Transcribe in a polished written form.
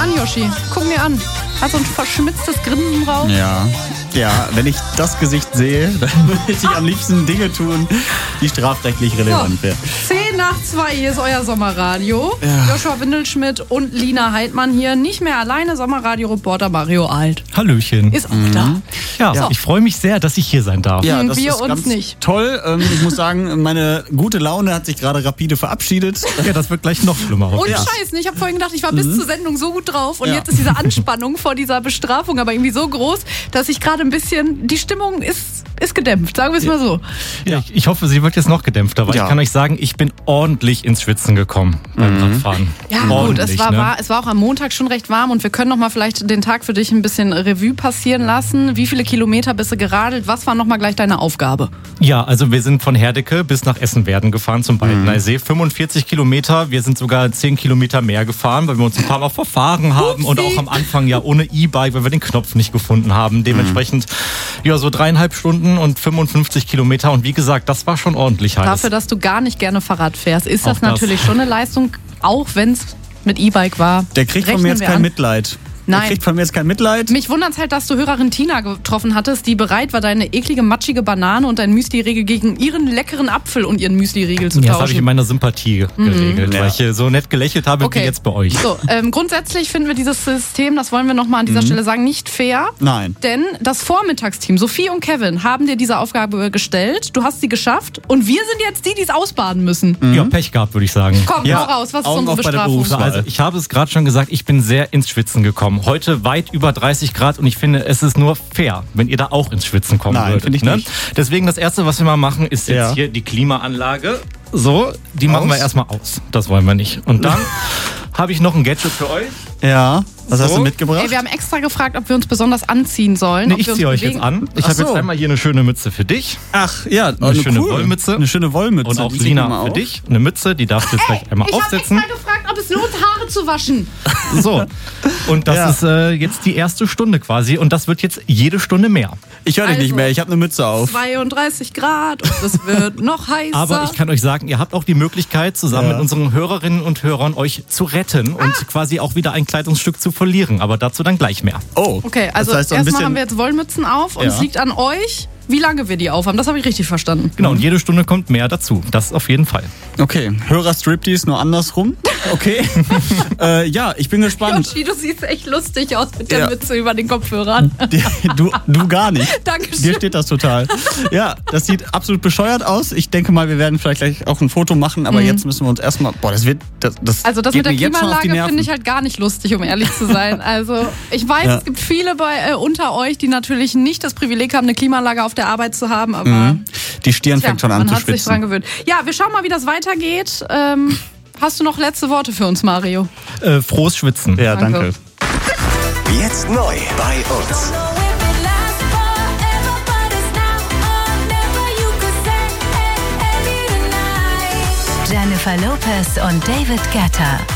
an, Yoshi. Guck mir an. Hat so ein verschmitztes Grinsen drauf. Ja, wenn ich das Gesicht sehe, dann würde ich am liebsten Dinge tun, die strafrechtlich relevant wären. 2:10, hier ist euer Sommerradio. Ja. Joshua Windelschmidt und Lina Heidmann hier. Nicht mehr alleine, Sommerradio-Reporter Mario Alt. Hallöchen. Ist auch da. Ja, ich freue mich sehr, dass ich hier sein darf. Ja, das wir ist uns ganz nicht. Toll. Ich muss sagen, meine gute Laune hat sich gerade rapide verabschiedet. Ja, das wird gleich noch schlimmer. Und Scheiß, ich habe vorhin gedacht, ich war bis zur Sendung so gut drauf und jetzt ist diese Anspannung vor dieser Bestrafung aber irgendwie so groß, dass ich gerade ein bisschen, die Stimmung ist gedämpft, sagen wir es mal so. Ja, ich hoffe, sie wird jetzt noch gedämpfter, weil ich kann euch sagen, ich bin ordentlich ins Schwitzen gekommen beim Radfahren. Ja gut, es war auch am Montag schon recht warm und wir können noch mal vielleicht den Tag für dich ein bisschen Revue passieren lassen. Wie viele Kilometer bist du geradelt? Was war noch mal gleich deine Aufgabe? Ja, also wir sind von Herdecke bis nach Essenwerden gefahren zum Baldeneysee. 45 Kilometer, wir sind sogar 10 Kilometer mehr gefahren, weil wir uns ein paar Mal verfahren haben und auch am Anfang ja ohne E-Bike, weil wir den Knopf nicht gefunden haben. Dementsprechend so 3,5 Stunden und 55 Kilometer und wie gesagt, das war schon ordentlich heiß. Dafür, dass du gar nicht gerne Fahrrad fährst, ist das Auch das. natürlich schon eine Leistung, auch wenn es mit E-Bike war. Der kriegt von mir jetzt kein Mitleid. Nein. Der kriegt von mir jetzt kein Mitleid. Mich wundert es halt, dass du Hörerin Tina getroffen hattest, die bereit war, deine eklige, matschige Banane und dein Müsli-Riegel gegen ihren leckeren Apfel und ihren Müsli-Riegel zu tauschen. Das habe ich in meiner Sympathie geregelt, weil ich so nett gelächelt habe wie jetzt bei euch. So, grundsätzlich finden wir dieses System, das wollen wir nochmal an dieser Stelle sagen, nicht fair. Nein. Denn das Vormittagsteam, Sophie und Kevin, haben dir diese Aufgabe gestellt. Du hast sie geschafft und wir sind jetzt die es ausbaden müssen. Ja, Pech gehabt, würde ich sagen. Komm, hau raus, was ist unsere Bestrafung? Also ich habe es gerade schon gesagt, ich bin sehr ins Schwitzen gekommen. Heute weit über 30 Grad und ich finde, es ist nur fair, wenn ihr da auch ins Schwitzen kommen würdet. Finde ich nicht. Deswegen das Erste, was wir mal machen, ist jetzt hier die Klimaanlage. So, die machen wir erstmal aus. Das wollen wir nicht. Und dann habe ich noch ein Gadget für euch. Ja, was hast du mitgebracht? Ey, wir haben extra gefragt, ob wir uns besonders anziehen sollen. Nee, ich ziehe euch jetzt an. Ich habe jetzt einmal hier eine schöne Mütze für dich. Ach, ja, eine schöne Wollmütze. Eine schöne Wollmütze. Und auch Lina für dich. Eine Mütze, die darfst du jetzt gleich einmal aufsetzen. Ich habe extra gefragt, ob es lohnt, Haare zu waschen. So, und das ist jetzt die erste Stunde quasi und das wird jetzt jede Stunde mehr. Ich höre dich nicht mehr, ich habe eine Mütze auf. 32 Grad und es wird noch heißer. Aber ich kann euch sagen, ihr habt auch die Möglichkeit, zusammen mit unseren Hörerinnen und Hörern euch zu retten und quasi auch wieder ein Kleidungsstück zu verlieren. Aber dazu dann gleich mehr. Oh, okay, also das heißt erstmal haben wir jetzt Wollmützen auf und es liegt an euch, wie lange wir die aufhaben. Das habe ich richtig verstanden. Genau, und jede Stunde kommt mehr dazu. Das auf jeden Fall. Okay, Hörer-Striptease nur andersrum. Okay. Ja, ich bin gespannt. Yoshi, du siehst echt lustig aus mit der Mütze über den Kopfhörern. Du gar nicht. Dankeschön. Dir steht das total. Ja, das sieht absolut bescheuert aus. Ich denke mal, wir werden vielleicht gleich auch ein Foto machen, aber jetzt müssen wir uns erstmal... Also das mit der Klimaanlage finde ich halt gar nicht lustig, um ehrlich zu sein. Also ich weiß, es gibt viele unter euch, die natürlich nicht das Privileg haben, eine Klimaanlage auf der Arbeit zu haben, aber... Die Stirn fängt schon an zu schwitzen. Man hat sich dran gewöhnt. Ja, wir schauen mal, wie das weitergeht. Hast du noch letzte Worte für uns, Mario? Frohes Schwitzen. Ja, danke. Jetzt neu bei uns. Jennifer Lopez und David Guetta.